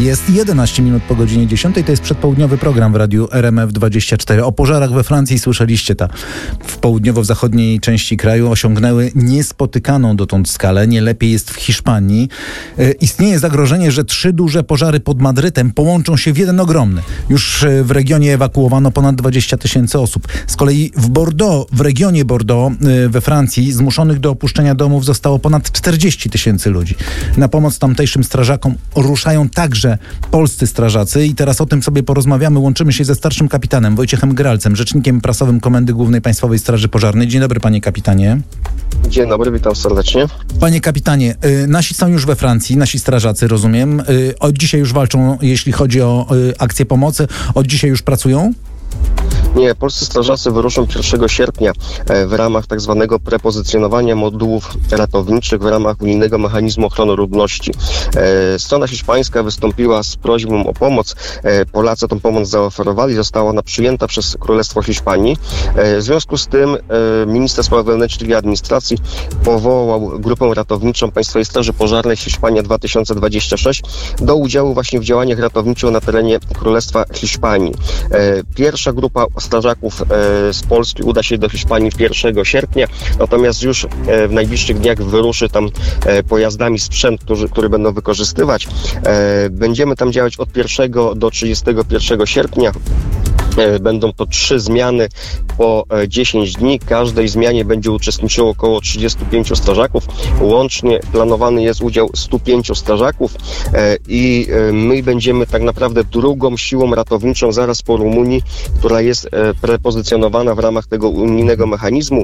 Jest 11 minut po godzinie 10. To jest przedpołudniowy program w radiu RMF24. O pożarach we Francji słyszeliście. W południowo-zachodniej części kraju osiągnęły niespotykaną dotąd skalę. Nie lepiej jest w Hiszpanii. Istnieje zagrożenie, że 3 duże pożary pod Madrytem połączą się w jeden ogromny. Już w regionie ewakuowano ponad 20 000 osób. Z kolei w regionie Bordeaux we Francji zmuszonych do opuszczenia domów zostało ponad 40 000 ludzi. Na pomoc tamtejszym strażakom ruszają także polscy strażacy i teraz o tym sobie porozmawiamy. Łączymy się ze starszym kapitanem Wojciechem Gralcem, rzecznikiem prasowym Komendy Głównej Państwowej Straży Pożarnej. Dzień dobry, panie kapitanie. Dzień dobry, witam serdecznie. Panie kapitanie, nasi są już we Francji, nasi strażacy, rozumiem. Od dzisiaj już walczą, jeśli chodzi o akcję pomocy. Od dzisiaj już pracują? Nie, polscy strażacy wyruszą 1 sierpnia w ramach tak zwanego prepozycjonowania modułów ratowniczych w ramach unijnego mechanizmu ochrony ludności. Strona hiszpańska wystąpiła z prośbą o pomoc. Polacy tą pomoc zaoferowali, została ona przyjęta przez Królestwo Hiszpanii. W związku z tym minister spraw wewnętrznych i administracji powołał grupę ratowniczą Państwowej Straży Pożarnej Hiszpania 2026 do udziału właśnie w działaniach ratowniczych na terenie Królestwa Hiszpanii. Pierwsza grupa strażaków z Polski uda się do Hiszpanii 1 sierpnia, natomiast już w najbliższych dniach wyruszy tam pojazdami sprzęt, który będą wykorzystywać. Będziemy tam działać od 1 do 31 sierpnia. Będą to 3 zmiany po 10 dni. Każdej zmianie będzie uczestniczyło około 35 strażaków. Łącznie planowany jest udział 105 strażaków i my będziemy tak naprawdę drugą siłą ratowniczą zaraz po Rumunii, która jest prepozycjonowana w ramach tego unijnego mechanizmu.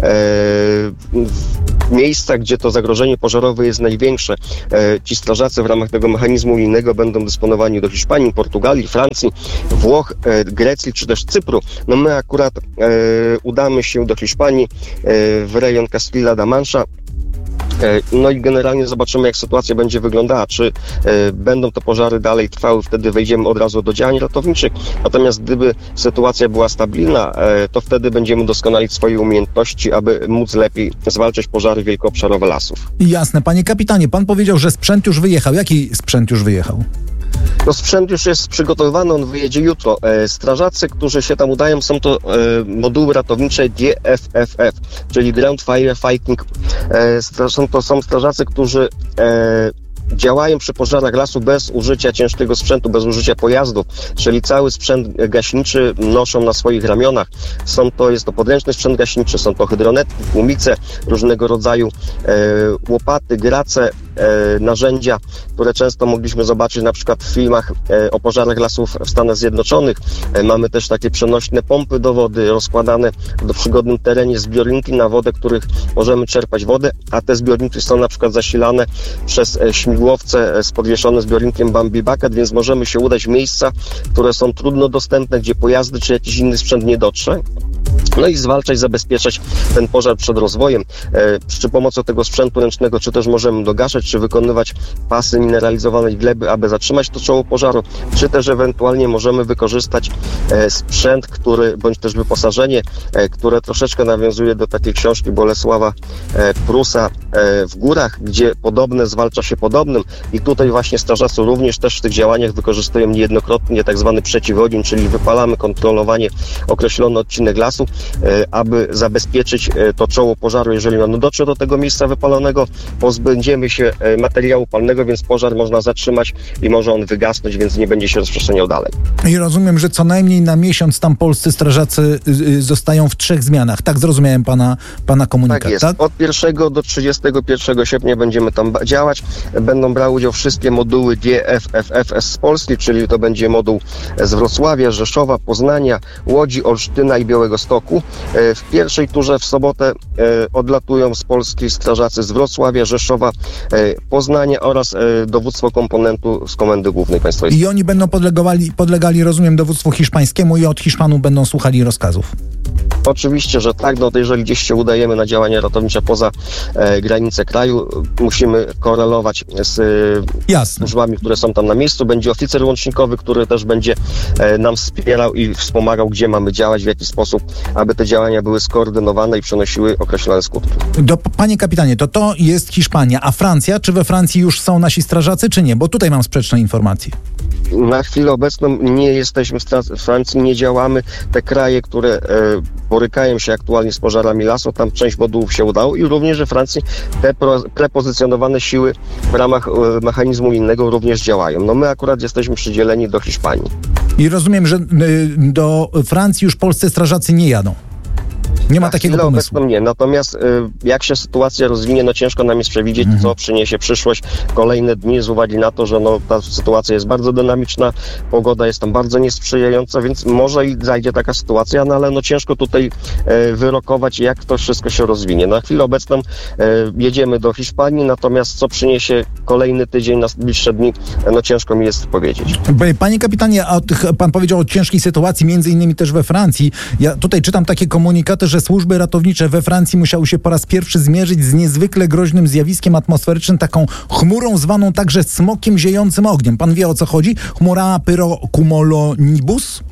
W miejscach, gdzie to zagrożenie pożarowe jest największe, ci strażacy w ramach tego mechanizmu unijnego będą dysponowani do Hiszpanii, Portugalii, Francji, Włoch, Grecji czy też Cypru. No my akurat udamy się do Hiszpanii w rejon Castilla-La Mancha. No i generalnie zobaczymy, jak sytuacja będzie wyglądała, czy będą te pożary dalej trwały, wtedy wejdziemy od razu do działań ratowniczych, natomiast gdyby sytuacja była stabilna, to wtedy będziemy doskonalić swoje umiejętności, aby móc lepiej zwalczać pożary wielkoobszarowe lasów. Jasne. Panie kapitanie, pan powiedział, że sprzęt już wyjechał. Jaki sprzęt już wyjechał? No sprzęt już jest przygotowywany, on wyjedzie jutro. Strażacy, którzy się tam udają, są to moduły ratownicze DFFF, czyli Ground Fire Fighting. Są strażacy, którzy działają przy pożarach lasu bez użycia ciężkiego sprzętu, bez użycia pojazdów, czyli cały sprzęt gaśniczy noszą na swoich ramionach. Jest to podręczny sprzęt gaśniczy, są to hydronetki, tłumice, różnego rodzaju łopaty, grace, narzędzia, które często mogliśmy zobaczyć na przykład w filmach o pożarach lasów w Stanach Zjednoczonych. Mamy też takie przenośne pompy do wody rozkładane w przygodnym terenie, zbiorniki na wodę, których możemy czerpać wodę, a te zbiorniki są na przykład zasilane przez śmigłowce z podwieszonym zbiornikiem Bambi Bucket, więc możemy się udać w miejsca, które są trudno dostępne, gdzie pojazdy czy jakiś inny sprzęt nie dotrze. No i zwalczać, zabezpieczać ten pożar przed rozwojem. Przy pomocy tego sprzętu ręcznego czy też możemy dogaszać, czy wykonywać pasy mineralizowanej gleby, aby zatrzymać to czoło pożaru, czy też ewentualnie możemy wykorzystać sprzęt, bądź też wyposażenie, które troszeczkę nawiązuje do takiej książki Bolesława Prusa w górach, gdzie podobne zwalcza się podobnym i tutaj właśnie strażacy również też w tych działaniach wykorzystują niejednokrotnie tak zwany przeciwogień, czyli wypalamy kontrolowanie określony odcinek lasu, aby zabezpieczyć to czoło pożaru. Jeżeli ono dotrze do tego miejsca wypalonego, pozbędziemy się materiału palnego, więc pożar można zatrzymać i może on wygasnąć, więc nie będzie się rozprzestrzeniał dalej. I rozumiem, że co najmniej na miesiąc tam polscy strażacy zostają w 3 zmianach. Tak zrozumiałem pana komunikat, tak? Jest. Tak? Od 1 do 31 sierpnia będziemy tam działać. Będą brały udział wszystkie moduły DFFF z Polski, czyli to będzie moduł z Wrocławia, Rzeszowa, Poznania, Łodzi, Olsztyna i Białegostoku. W pierwszej turze w sobotę odlatują z Polski strażacy z Wrocławia, Rzeszowa, Poznania oraz dowództwo komponentu z Komendy Głównej Państwowej. I oni będą podlegali, rozumiem, dowództwu hiszpańskiemu i od Hiszpanów będą słuchali rozkazów. Oczywiście, że tak. No to jeżeli gdzieś się udajemy na działania ratownicze poza granice kraju, musimy korelować z służbami, które są tam na miejscu. Będzie oficer łącznikowy, który też będzie nam wspierał i wspomagał, gdzie mamy działać, w jaki sposób, aby te działania były skoordynowane i przynosiły określone skutki. Panie kapitanie, to jest Hiszpania, a Francja? Czy we Francji już są nasi strażacy, czy nie? Bo tutaj mam sprzeczne informacje. Na chwilę obecną nie jesteśmy w Francji, nie działamy. Te kraje, które borykają się aktualnie z pożarami lasu, tam część modułów się udało i również we Francji te prepozycjonowane siły w ramach mechanizmu innego również działają. No my akurat jesteśmy przydzieleni do Hiszpanii. I rozumiem, że do Francji już polscy strażacy nie jadą. Nie ma takiego pomysłu. Obecną nie. Natomiast jak się sytuacja rozwinie, no ciężko nam jest przewidzieć, co przyniesie przyszłość, kolejne dni z uwagi na to, że ta sytuacja jest bardzo dynamiczna, pogoda jest tam bardzo niesprzyjająca, więc może i zajdzie taka sytuacja, no ale ciężko tutaj wyrokować, jak to wszystko się rozwinie. Na chwilę obecną jedziemy do Hiszpanii, natomiast co przyniesie kolejny tydzień, na bliższe dni, ciężko mi jest powiedzieć. Panie kapitanie, pan powiedział o ciężkiej sytuacji, między innymi też we Francji. Ja tutaj czytam takie komunikaty, że służby ratownicze we Francji musiały się po raz pierwszy zmierzyć z niezwykle groźnym zjawiskiem atmosferycznym, taką chmurą zwaną także smokiem ziejącym ogniem. Pan wie, o co chodzi? Chmura pyrocumulonimbus?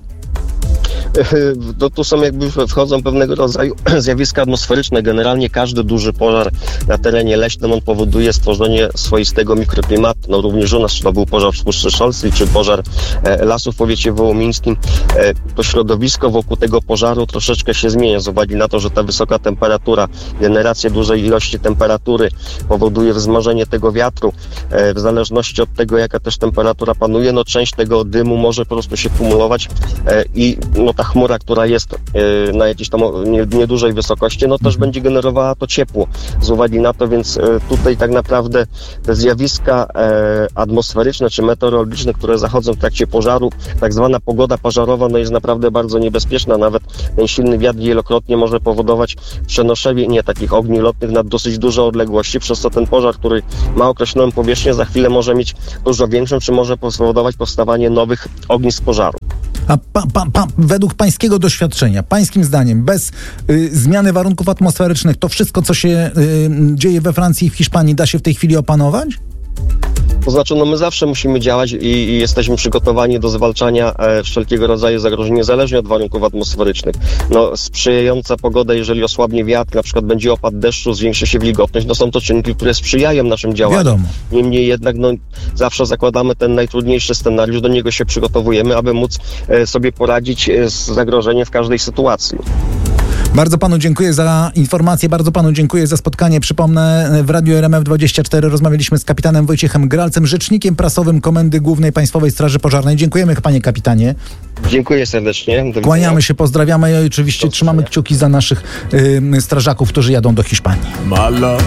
Tu są wchodzą pewnego rodzaju zjawiska atmosferyczne. Generalnie każdy duży pożar na terenie leśnym, on powoduje stworzenie swoistego mikroklimatu. No również u nas, czy to był pożar w Puszczy Szolskiej, czy pożar lasów w powiecie wołomińskim, to środowisko wokół tego pożaru troszeczkę się zmienia z uwagi na to, że ta wysoka temperatura, generacja dużej ilości temperatury powoduje wzmożenie tego wiatru. W zależności od tego, jaka też temperatura panuje, część tego dymu może po prostu się kumulować i ta chmura, która jest na jakiejś tam niedużej wysokości, też będzie generowała to ciepło z uwagi na to, więc tutaj tak naprawdę te zjawiska atmosferyczne czy meteorologiczne, które zachodzą w trakcie pożaru, tak zwana pogoda pożarowa, jest naprawdę bardzo niebezpieczna. Nawet ten silny wiatr wielokrotnie może powodować przenoszenie takich ogni lotnych na dosyć duże odległości, przez co ten pożar, który ma określoną powierzchnię, za chwilę może mieć dużo większą, czy może spowodować powstawanie nowych ognisk pożaru. A według pańskiego doświadczenia, pańskim zdaniem, bez zmiany warunków atmosferycznych, to wszystko, co się dzieje we Francji i w Hiszpanii, da się w tej chwili opanować? To znaczy, my zawsze musimy działać i jesteśmy przygotowani do zwalczania wszelkiego rodzaju zagrożeń, niezależnie od warunków atmosferycznych. Sprzyjająca pogoda, jeżeli osłabnie wiatr, na przykład będzie opad deszczu, zwiększy się wilgotność, są to czynniki, które sprzyjają naszym działaniom. Wiadomo. Niemniej jednak, zawsze zakładamy ten najtrudniejszy scenariusz, do niego się przygotowujemy, aby móc sobie poradzić z zagrożeniem w każdej sytuacji. Bardzo panu dziękuję za informację, bardzo panu dziękuję za spotkanie. Przypomnę, w Radiu RMF24 rozmawialiśmy z kapitanem Wojciechem Gralcem, rzecznikiem prasowym Komendy Głównej Państwowej Straży Pożarnej. Dziękujemy, panie kapitanie. Dziękuję serdecznie. Kłaniamy się, pozdrawiamy i oczywiście trzymamy kciuki za naszych strażaków, którzy jadą do Hiszpanii.